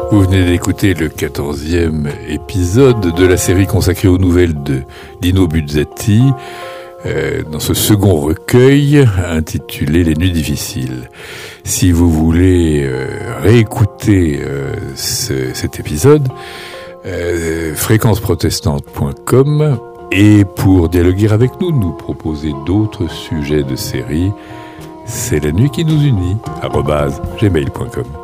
Vous venez d'écouter le 14e épisode de la série consacrée aux nouvelles de Lino Buzzati, dans ce second recueil intitulé Les Nuits difficiles. Si vous voulez réécouter cet épisode, fréquenceprotestante.com, et pour dialoguer avec nous, nous proposer d'autres sujets de série, c'est la nuit qui nous unit, @gmail.com.